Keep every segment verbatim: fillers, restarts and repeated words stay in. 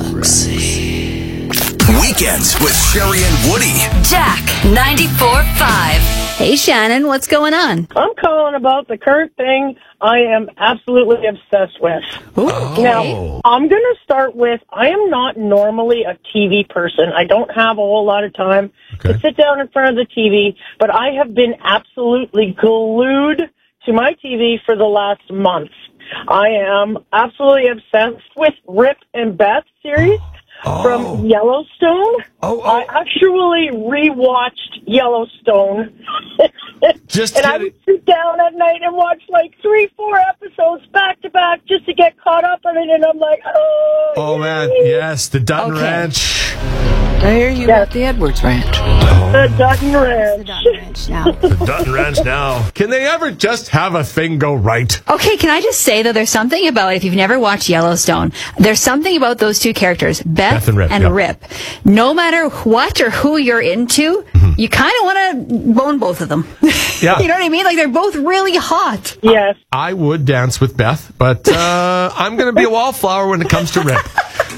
Weekends with Sherry and Woody. Jack ninety-four point five. Hey, Shannon, what's going on? I'm calling about the current thing I am absolutely obsessed with. Ooh, Now, I'm going to start with, I am not normally a T V person. I don't have a whole lot of time Okay. to sit down in front of the T V, but I have been absolutely glued to my T V for the last month. I am absolutely obsessed with Rip and Beth series. Oh. From Yellowstone. Oh, oh. I actually rewatched Yellowstone. Just and I would sit down at night and watch like three, four episodes back to back just to get caught up on it. And I'm like, oh, Oh, man. yay. Yes, the Dutton Okay. Ranch. I hear you Yes. at the Edwards Ranch. The Dutton Ranch. now. The Dutton Ranch now. Can they ever just have a thing go right? Okay, can I just say, though, there's something about, if you've never watched Yellowstone, there's something about those two characters, Beth, Beth and Rip, yeah. Rip. No matter what or who you're into, you kind of want to bone both of them. Yeah. You know what I mean? Like, they're both really hot. Yes. I would dance with Beth, but uh, I'm going to be a wallflower when it comes to Rip.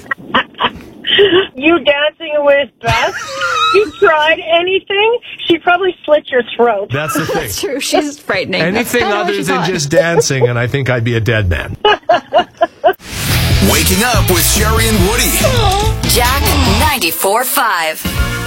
You dancing with Beth? You tried anything? She'd probably slit your throat. That's the thing. That's true. She's frightening. Anything That's kinda why other she's than hot. just dancing, and I think I'd be a dead man. Waking up with Sherry and Woody. Jack ninety-four point five.